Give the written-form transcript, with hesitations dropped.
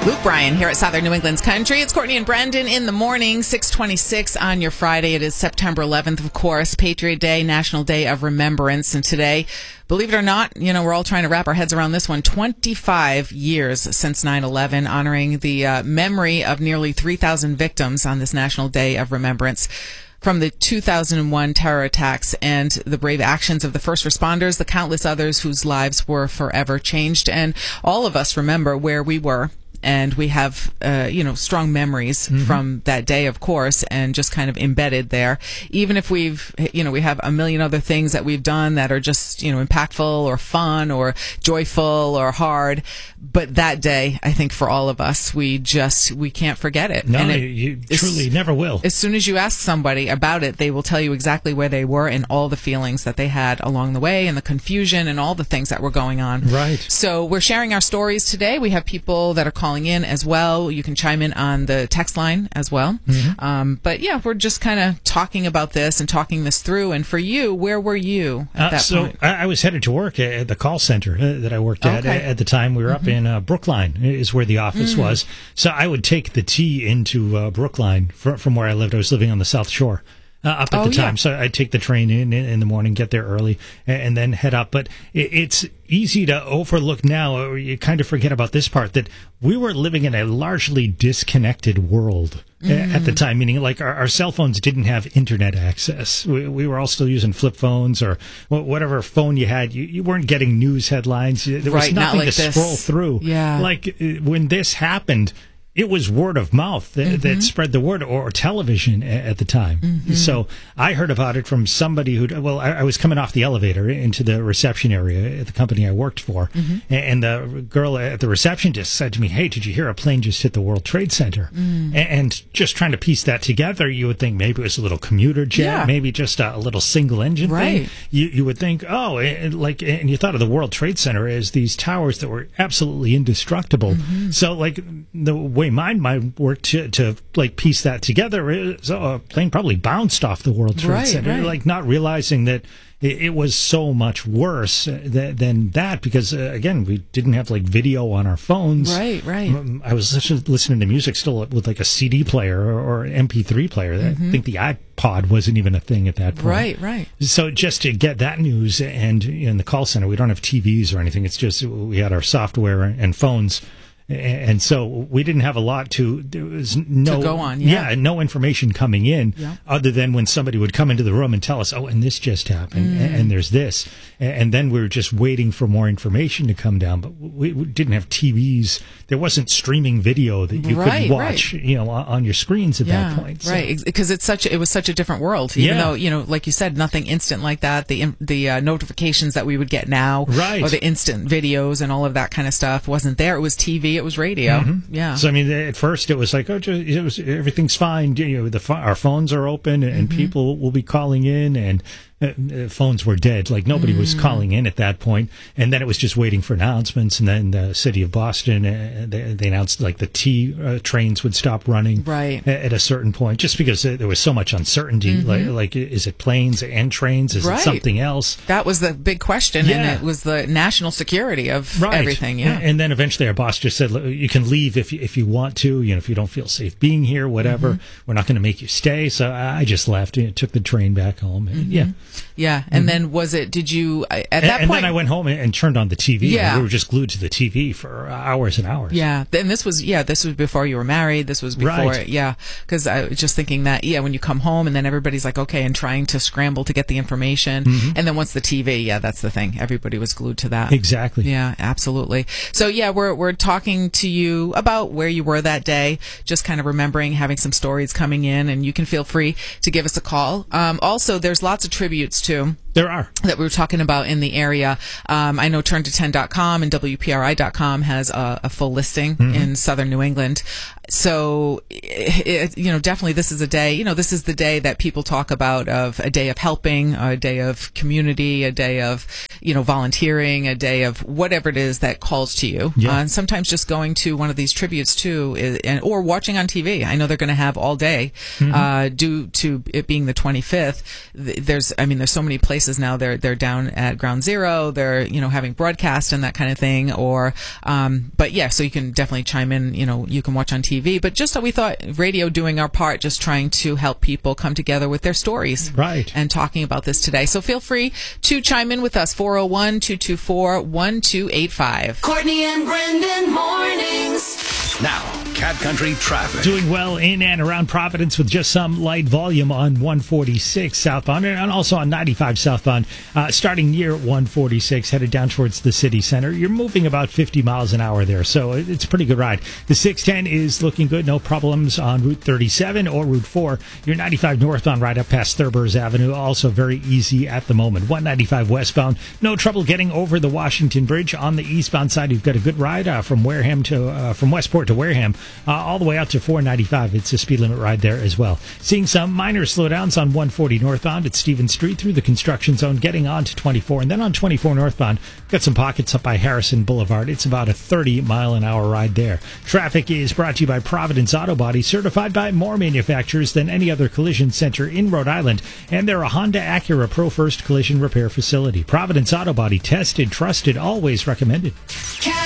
Luke Bryan here at Southern New England's Country. It's Courtney and Brendan in the morning, 6:26 on your Friday. It is September 11th, of course, Patriot Day, National Day of Remembrance. And today, believe it or not, we're all trying to wrap our heads around this one. 25 years since 9/11, honoring the memory of nearly 3,000 victims on this National Day of Remembrance from the 2001 terror attacks and the brave actions of the first responders, the countless others whose lives were forever changed. And all of us remember where we were. And we have, strong memories from that day, of course, and just kind of embedded there. Even if we have a million other things that we've done that are just, impactful or fun or joyful or hard. But that day, I think for all of us, we can't forget it. No, you truly never will. As soon as you ask somebody about it, they will tell you exactly where they were and all the feelings that they had along the way and the confusion and all the things that were going on. Right. So we're sharing our stories today. We have people that are calling in as well. You can chime in on the text line as well. But yeah, we're just kind of talking about this and talking this through. And for you, where were you at that point? I was headed to work at the call center that I worked at the time. We were up in Brookline is where the office was. So I would take the T into Brookline from where I lived. I was living on the South Shore. Up at the time. Yeah. So I'd take the train in the morning, get there early, and then head up. But it's easy to overlook now. You kind of forget about this part, that we were living in a largely disconnected world at the time, meaning like our cell phones didn't have internet access. We were all still using flip phones or whatever phone you had. You weren't getting news headlines. There was nothing to scroll through. Yeah. Like when this happened, it was word of mouth that spread the word, or television at the time. So I heard about it from somebody I was coming off the elevator into the reception area at the company I worked for, and the girl at the reception just said to me, "Hey, did you hear a plane just hit the World Trade Center?" And just trying to piece that together, you would think maybe it was a little commuter jet, maybe just a little single engine thing. You would think, and you thought of the World Trade Center as these towers that were absolutely indestructible. So like the way my mind worked to like piece that together is a plane probably bounced off the World Trade Center, like not realizing that it was so much worse than that, because again, we didn't have like video on our phones. Right. I was listening to music still with like a CD player or MP3 player. I think the iPod wasn't even a thing at that point. Right. So just to get that news, and in the call center, we don't have TVs or anything. It's just we had our software and phones. And so we didn't have a lot there was no, to go on, no information coming in other than when somebody would come into the room and tell us, and this just happened, and there's this. And then we were just waiting for more information to come down. But we didn't have TVs. There wasn't streaming video that you could watch, on your screens at that point. So. Right, because it was such a different world. Even though, like you said, nothing instant like that. The notifications that we would get now, or the instant videos and all of that kind of stuff wasn't there. It was TV. It was radio. So I mean, at first it was like, everything's fine. Our phones are open, and people will be calling in, and phones were dead. Like nobody was calling in at that point. And then it was just waiting for announcements. And then the city of Boston, they announced like the T trains would stop running at a certain point, just because there was so much uncertainty. Like, is it planes and trains? Is it something else? That was the big question. And it was the national security of everything. Yeah. And then eventually our boss just said, you can leave if you want to, if you don't feel safe being here, whatever. We're not going to make you stay. So I just left, took the train back home. And, and then did you, at that point? And then I went home and turned on the TV. Yeah. We were just glued to the TV for hours and hours. Yeah. And this was before you were married. This was before, because I was just thinking that, when you come home and then everybody's like, okay, and trying to scramble to get the information. And then once the TV, that's the thing. Everybody was glued to that. Exactly. Yeah, absolutely. So we're talking to you about where you were that day, just kind of remembering, having some stories coming in, and you can feel free to give us a call. Also, there's lots of tributes too. There are. That we were talking about in the area. I know turnto10.com and WPRI.com has a full listing in southern New England. So, definitely this is a day, this is the day that people talk about, of a day of helping, a day of community, a day of, volunteering, a day of whatever it is that calls to you. Yeah. And sometimes just going to one of these tributes too, or watching on TV. I know they're going to have all day, due to it being the 25th. There's so many places places now they're down at Ground Zero. They're having broadcast and that kind of thing. Or but yeah, so you can definitely chime in. You can watch on TV. But just we thought radio doing our part, just trying to help people come together with their stories, right? And talking about this today. So feel free to chime in with us. 401-224-1285. Courtney and Brendan mornings. Now, Cat Country traffic. Doing well in and around Providence with just some light volume on 146 southbound and also on 95 southbound, starting near 146, headed down towards the city center. You're moving about 50 miles an hour there, so it's a pretty good ride. The 610 is looking good. No problems on Route 37 or Route 4. Your 95 northbound right up past Thurbers Avenue, also very easy at the moment. 195 westbound, no trouble getting over the Washington Bridge. On the eastbound side, you've got a good ride from Wareham to from Westport to Wareham, all the way out to 495. It's a speed limit ride there as well. Seeing some minor slowdowns on 140 northbound at Stevens Street through the construction zone, getting on to 24, and then on 24 northbound, got some pockets up by Harrison Boulevard. It's about a 30-mile-an-hour ride there. Traffic is brought to you by Providence Auto Body, certified by more manufacturers than any other collision center in Rhode Island, and they're a Honda Acura Pro First collision repair facility. Providence Auto Body, tested, trusted, always recommended.